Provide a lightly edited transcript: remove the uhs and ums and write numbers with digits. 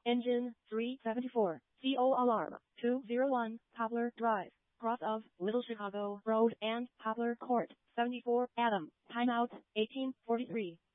Engine 374. CO alarm 201 Poplar Drive. Cross of Little Chicago Road and Poplar Court. 74 Adam. Timeout 1843.